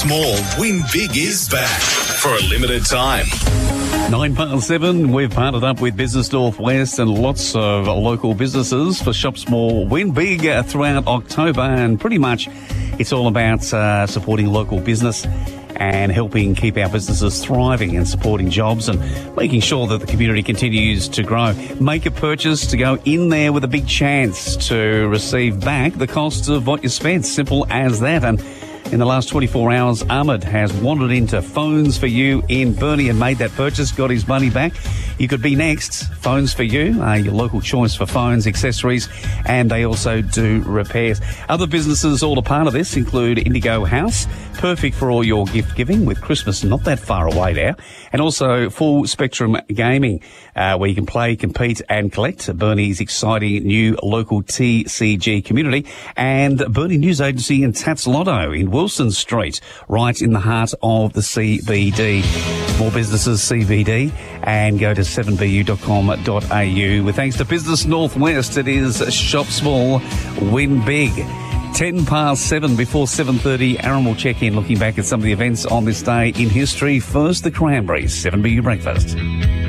Small, Win Big is back for a limited time. 7:09, we've partnered up with Business Northwest and lots of local businesses for Shop Small, Win Big throughout October, and pretty much it's all about supporting local business and helping keep our businesses thriving and supporting jobs and making sure that the community continues to grow. Make a purchase to go in there with a big chance to receive back the cost of what you spent. Simple as that. And in the last 24 hours, Ahmed has wandered into Phones for You in Burnie and made that purchase, got his money back. You could be next. Phones for You, your local choice for phones, accessories, and they also do repairs. Other businesses all a part of this include Indigo House, perfect for all your gift giving with Christmas not that far away now, and also Full Spectrum Gaming, where you can play, compete and collect. Burnie's exciting new local TCG community, and Burnie News Agency and Tats Lotto in Wilson Street, right in the heart of the CBD. More businesses CBD, and go to 7bu.com.au. With thanks to Business Northwest, it is Shop Small, Win Big. 7:10 before 7:30. Aaron will check in looking back at some of the events on this day in history. First, the Cranberries, 7BU Breakfast.